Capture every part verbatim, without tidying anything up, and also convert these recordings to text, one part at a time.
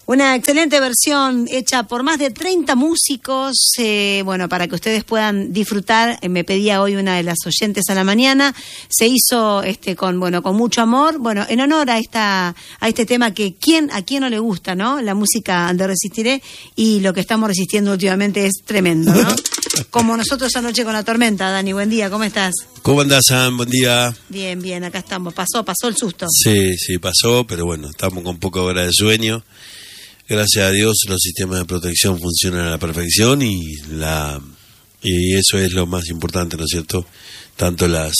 Una excelente versión hecha por más de treinta músicos, eh, bueno, para que ustedes puedan disfrutar. Eh, me pedía hoy una de las oyentes a la mañana. Se hizo este con bueno con mucho amor, bueno, en honor a esta a este tema que quién a quién no le gusta, ¿no? La música de Resistiré, y lo que estamos resistiendo últimamente es tremendo, ¿no? Como nosotros anoche con la tormenta. Dani, buen día, ¿cómo estás? ¿Cómo andás, Sam? Buen día. Bien, bien, acá estamos. Pasó, pasó el susto. Sí, sí, pasó, pero bueno, estamos con poca hora de sueño. Gracias a Dios los sistemas de protección funcionan a la perfección y la y eso es lo más importante, ¿no es cierto? Tanto las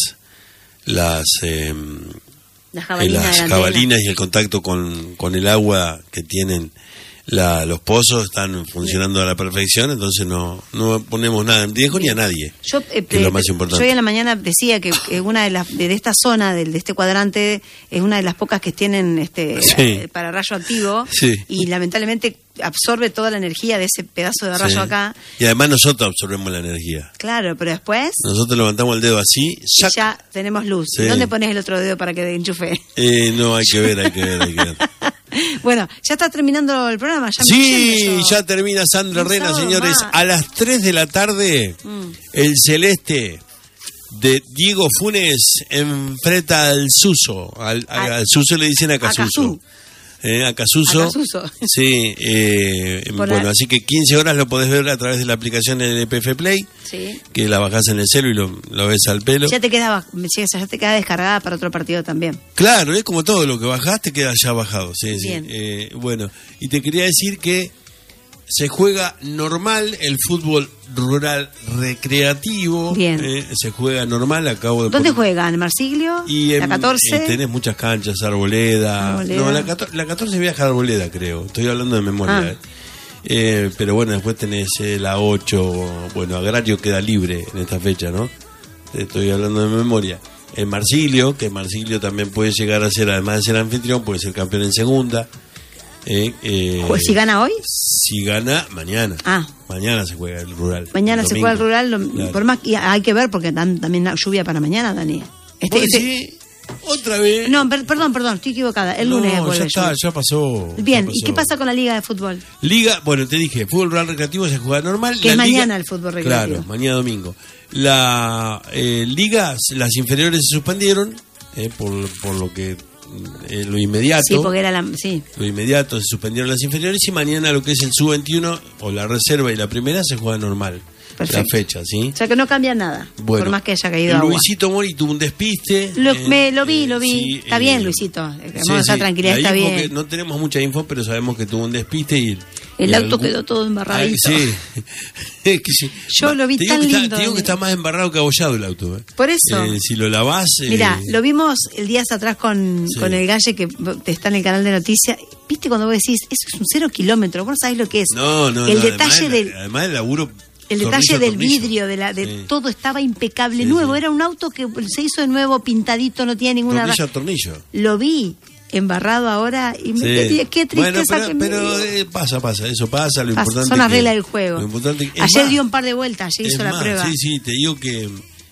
las eh, las jabalinas, las jabalinas y el contacto con, con el agua que tienen la, los pozos están funcionando a la perfección, entonces no no ponemos nada en riesgo ni a nadie. Yo, eh, que es lo más importante. Yo hoy en la mañana decía que eh, una de las de esta zona del de este cuadrante es una de las pocas que tienen este sí. eh, para rayo activo, sí. y lamentablemente absorbe toda la energía de ese pedazo de rayo sí. acá. Y además nosotros absorbemos la energía. Claro, pero después nosotros levantamos el dedo así y ya tenemos luz. Sí. ¿Dónde pones el otro dedo para que enchufe? Eh, no, hay que ver, hay que ver, hay que ver. Bueno, ya está terminando el programa. Ya sí, ya termina Sandra Rena, señores. Más. A las tres de la tarde, mm. el Celeste de Diego Funes enfrenta al Suso. Al, al, al Suso le dicen a Casuso. Eh, a Casuso. Sí, eh, bueno, la... así que quince horas lo podés ver a través de la aplicación de P F Play, sí. que la bajás en el celu y lo, lo ves al pelo. Ya te queda ya te queda descargada para otro partido también. Claro, es como todo lo que bajás te queda ya bajado. Sí, sí. Eh, bueno, y te quería decir que se juega normal el fútbol rural recreativo. Bien. Eh, se juega normal. Acabo de ¿Dónde poner... juegan? ¿En Marsiglio? Y en, ¿La catorce? Y tenés muchas canchas, Arboleda. Arboleda. No, la, catorce, la catorce viaja a Arboleda, creo. Estoy hablando de memoria. Ah. Eh. Eh, pero bueno, después tenés eh, la ocho. Bueno, Agrario queda libre en esta fecha, ¿no? Estoy hablando de memoria. En Marsiglio, que Marsiglio también puede llegar a ser, además de ser anfitrión, puede ser campeón en segunda. Eh, eh, ¿Si gana hoy? Si gana mañana. Ah. Mañana se juega el rural. Mañana el se juega el rural, lo, claro. por más y hay que ver porque dan, también hay lluvia para mañana, Dani. Este, este... Sí, otra vez. No, per, perdón, perdón, estoy equivocada. El lunes no, ya está, ya pasó. Bien, ya pasó. ¿Y qué pasa con la liga de fútbol? Liga, bueno, te dije, fútbol rural recreativo se juega normal. Que la es liga, mañana el fútbol recreativo. Claro, mañana domingo. La eh, liga, las inferiores se suspendieron eh, por, por lo que Eh, lo inmediato. Sí, porque era la, sí. Lo inmediato se suspendieron las inferiores y mañana lo que es el sub veintiuno o la reserva y la primera se juega normal. Perfecto. La fecha, ¿sí? O sea que no cambia nada, bueno, por más que haya caído agua. Luisito Mori tuvo un despiste. Lo, eh, me, lo vi, lo vi. Sí, está eh, bien, Luisito. Sí, esa sí. tranquilidad la está bien. Que no tenemos mucha info, pero sabemos que tuvo un despiste y... El y auto algún... quedó todo embarradito. Ay, sí. es que sí. Yo lo vi te tan digo lindo. Está, te digo que está más embarrado que abollado el auto. ¿eh? Por eso. Eh, si lo lavás... Eh... Mira, lo vimos el día atrás con, sí. con el Galle que está en el canal de noticias. ¿Viste cuando vos decís, eso es un cero kilómetro? Vos no sabés lo que es. No, no, el no. detalle además, del... Además el laburo... El detalle del vidrio, de la de sí. todo estaba impecable, sí, nuevo. Sí. Era un auto que se hizo de nuevo, pintadito, no tiene ninguna... Tornillo a tornillo. Lo vi embarrado ahora y me sí. quedé, qué tristeza bueno, pero, que me pero eh, pasa, pasa, eso pasa. Lo pasa, importante son las reglas que, del juego. Lo importante, ayer más, dio un par de vueltas, ayer hizo más, la prueba. Sí, sí, te digo que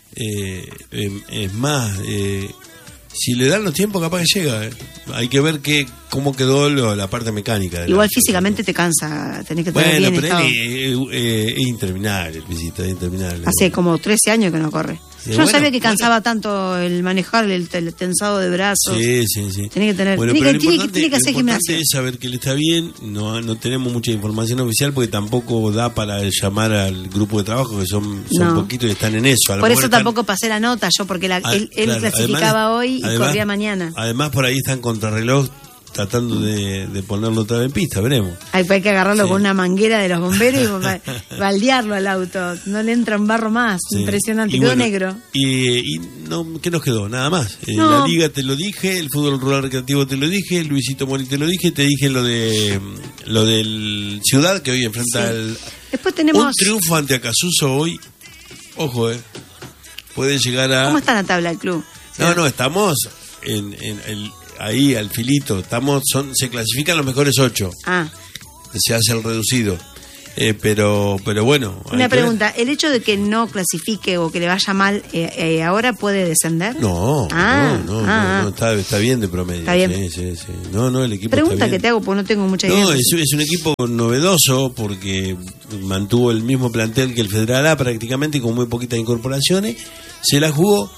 eh, eh, es más... Eh, si le dan los tiempos, capaz que llega. ¿eh? Hay que ver qué, cómo quedó lo, la parte mecánica. De Igual la, físicamente te cansa, tenés que tener bueno, bien pero estado. Él, eh, eh, es interminable, Luisito, es interminable. Hace como trece años que no corre. Sí, Yo no bueno, sabía que cansaba bueno. tanto el manejar el, el tensado de brazos. Sí, sí, sí. Tenés que tener, bueno, tiene, que, tiene, que, tiene que hacer lo importante gimnasia. Es saber que él está bien. No, no tenemos mucha información oficial porque tampoco da para llamar al grupo de trabajo, que son, son no. poquitos y están en eso. A por eso están... tampoco pasé la nota yo, porque la, ah, él, él claro, clasificaba además, hoy y además, corría mañana. Además, por ahí están contrarreloj tratando de, de ponerlo otra vez en pista, veremos. Hay, hay que agarrarlo sí. con una manguera de los bomberos y baldearlo al auto. No le entra un barro más. Sí. Impresionante. Y quedó bueno, negro. Y, y no, ¿qué nos quedó? Nada más. Eh, no. La liga te lo dije, el fútbol rural recreativo te lo dije, Luisito Mori te lo dije, te dije lo de lo del Ciudad, que hoy enfrenta sí. el... Después tenemos... Un triunfo ante Acasuso hoy. Ojo, eh. Puede llegar a... ¿Cómo está la tabla del club? No, no, estamos en, en el... ahí al filito, estamos, son, se clasifican los mejores ocho. Ah. Se hace el reducido. Eh, pero pero bueno. Una pregunta, ¿el hecho de que no clasifique o que le vaya mal eh, eh, ahora puede descender? No, ah, no, no, ah, no, no está, está bien de promedio. Está bien. Sí, sí, sí. No, no, el equipo Pregunta está bien. que te hago porque no tengo mucha idea. No, es, es un equipo novedoso porque mantuvo el mismo plantel que el Federal A prácticamente con muy poquitas incorporaciones. Se la jugó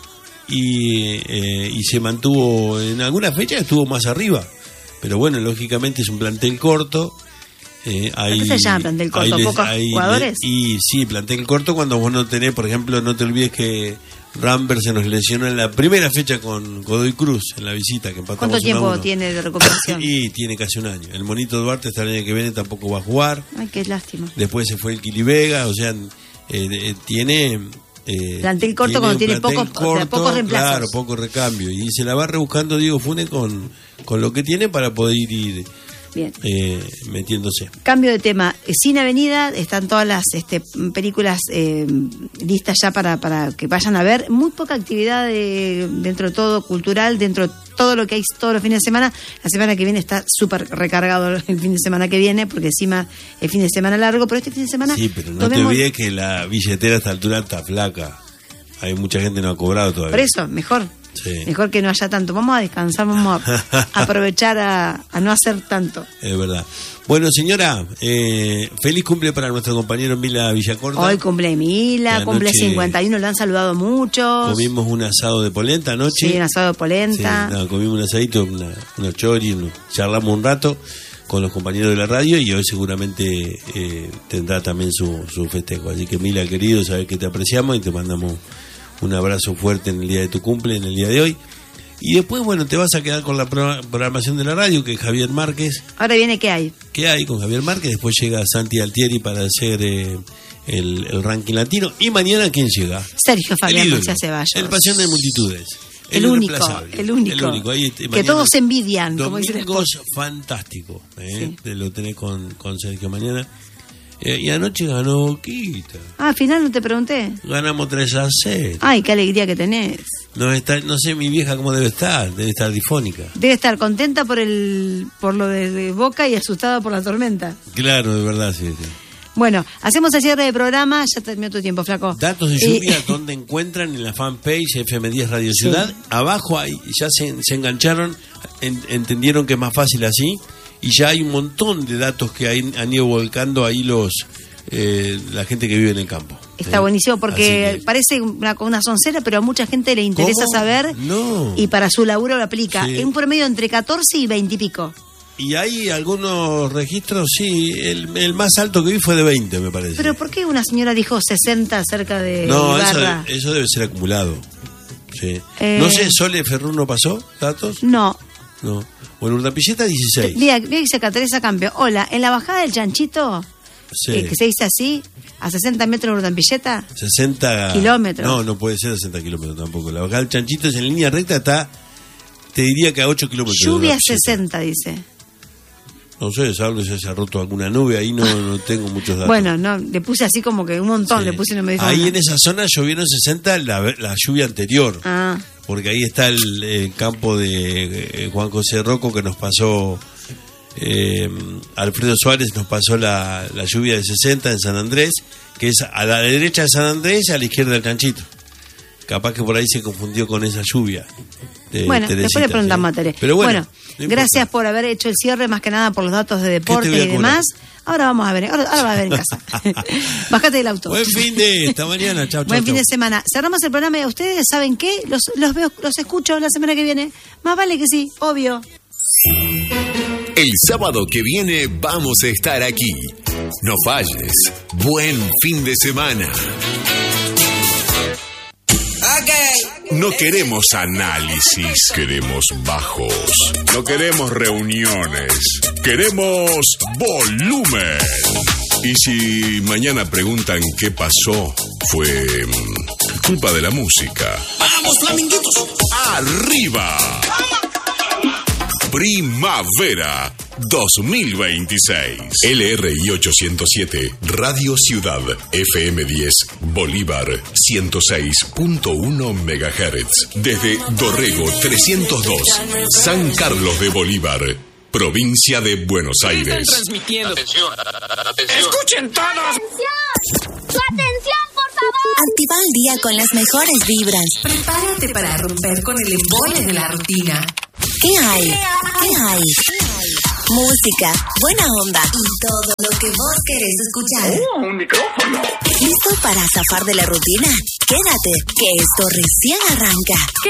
y, eh, y se mantuvo en algunas fechas, estuvo más arriba. Pero bueno, lógicamente es un plantel corto. Eh, hay, ¿Qué se llama plantel corto? Hay, ¿Pocos hay, jugadores? Y sí, plantel corto cuando vos no tenés, por ejemplo, no te olvides que Rambert se nos lesionó en la primera fecha con Godoy Cruz, en la visita que empatamos. ¿Cuánto tiempo uno a uno. tiene de recuperación? Y tiene casi un año. El Monito Duarte hasta el año que viene tampoco va a jugar. Ay, qué lástima. Después se fue el Kili Vega, o sea, eh, eh, tiene... Eh, plantel corto tiene cuando tiene pocos, corto, o sea, pocos reemplazos. Claro, poco recambio. Y se la va rebuscando Diego Funes con, con lo que tiene para poder ir... Bien. Eh, metiéndose. Cambio de tema. Sin Avenida están todas las este, películas eh, listas ya para, para que vayan a ver. Muy poca actividad de, dentro de todo cultural, dentro de todo lo que hay todos los fines de semana. La semana que viene está súper recargado el fin de semana que viene, porque encima el fin de semana largo, pero este fin de semana... Sí, pero no te vemos... olvides que la billetera a esta altura está flaca. Hay mucha gente que no ha cobrado todavía. Por eso, mejor. Sí. Mejor que no haya tanto. Vamos a descansar, vamos a aprovechar a, a no hacer tanto. Es verdad. Bueno, señora, eh, feliz cumple para nuestro compañero Mila Villacorta. Hoy cumple Mila, cumple cincuenta y uno, lo han saludado muchos. Comimos un asado de polenta anoche. Sí, un asado de polenta. Sí, no, comimos un asadito, una, una chori, charlamos un rato con los compañeros de la radio y hoy seguramente eh, tendrá también su, su festejo. Así que Mila, querido, sabes que te apreciamos y te mandamos un abrazo fuerte en el día de tu cumple, en el día de hoy. Y después, bueno, te vas a quedar con la programación de la radio, que es Javier Márquez. Ahora viene ¿Qué hay? ¿Qué hay con Javier Márquez? Después llega Santi Altieri para hacer eh, el, el ranking latino. Y mañana, ¿quién llega? Sergio Fabián García Ceballos. El Pasión de Multitudes. El, el único, el único. El único. Ahí, que mañana, todos envidian. Domingos fantástico. ¿eh? Sí. Lo tenés con, con Sergio mañana. Eh, y anoche ganó Boquita. Ah, al final no te pregunté. Ganamos tres a cero. Ay, qué alegría que tenés. No está, no sé mi vieja cómo debe estar, debe estar difónica. Debe estar contenta por el por lo de, de Boca y asustada por la tormenta. Claro, de verdad, sí, sí. Bueno, hacemos el cierre de programa, ya terminó tu tiempo, flaco. Datos de lluvia, eh, donde encuentran en la fanpage F M diez Radio Ciudad. Sí. Abajo hay, ya se, se engancharon, en, entendieron que es más fácil así. Y ya hay un montón de datos que hay, han ido volcando ahí los eh, la gente que vive en el campo. Está ¿eh? buenísimo porque que... parece una, una soncera, pero a mucha gente le interesa ¿Cómo? saber No. Y para su laburo lo aplica. Sí. En un promedio entre catorce y veinte y pico. Y hay algunos registros, sí, el, el más alto que vi fue de veinte, me parece. ¿Pero por qué una señora dijo sesenta cerca de No, Ibarra? eso, eso debe ser acumulado. Sí. Eh... No sé, ¿Sole Ferruno pasó datos? No. No. Bueno, Urdapilleta dieciséis. Mira, dice Teresa Campeón. Hola, en la bajada del Chanchito, sí. eh, que se dice así, a sesenta metros de Urdapilleta. sesenta kilómetros. No, no puede ser sesenta kilómetros tampoco. La bajada del Chanchito es en línea recta, está, te diría que a ocho kilómetros. Lluvia sesenta, dice. No sé, salvo si se ha roto alguna nube, ahí no, no tengo muchos datos. Bueno, no, le puse así como que un montón, sí. Le puse y no me dijo ahí nada. En esa zona llovieron sesenta la, la lluvia anterior. Ah. Porque ahí está el, el campo de eh, Juan José Rocco que nos pasó, eh, Alfredo Suárez nos pasó la, la lluvia de sesenta en San Andrés, que es a la derecha de San Andrés y a la izquierda del Chanchito. Capaz que por ahí se confundió con esa lluvia. De bueno, Teresita, después le preguntamos, ¿sí? a Tere. Pero bueno, bueno no gracias por haber hecho el cierre, más que nada por los datos de deporte y demás. Ahora vamos a ver, ahora, ahora va a ver en casa. Bájate del auto. Buen fin de esta mañana, chao, chao. Buen chau. fin de semana. Cerramos el programa y a ustedes, ¿saben qué? Los, los veo, los escucho la semana que viene. Más vale que sí, obvio. El sábado que viene vamos a estar aquí. No falles. Buen fin de semana. No queremos análisis, queremos bajos. No queremos reuniones, queremos volumen. Y si mañana preguntan qué pasó, fue culpa de la música. ¡Vamos, flaminguitos! ¡Arriba! Primavera dos mil veintiséis. L R I ochocientos siete, Radio Ciudad, F M diez, Bolívar, ciento seis punto uno megahertz. Desde Dorrego trescientos dos, San Carlos de Bolívar. provincia de Buenos Aires. Están transmitiendo. Atención, atención. ¡Escuchen todos! ¡Atención! ¡Su atención, por favor! Activa el día con las mejores vibras. Prepárate para romper con el embole de la rutina. ¿Qué hay? ¿Qué hay? Música, buena onda y todo lo que vos querés escuchar. ¡Oh, un micrófono! ¿Listo para zafar de la rutina? Quédate, que esto recién arranca.